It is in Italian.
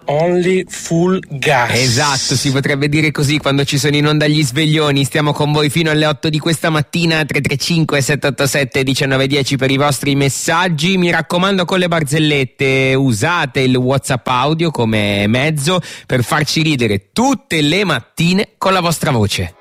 only full gas. Esatto, si potrebbe dire così quando ci sono in onda gli sveglioni. Stiamo con voi fino alle 8 di questa mattina. 335 787 1910 per i vostri messaggi. Mi raccomando, con le barzellette usate il WhatsApp audio come mezzo per farci ridere tutte le mattine con la vostra voce.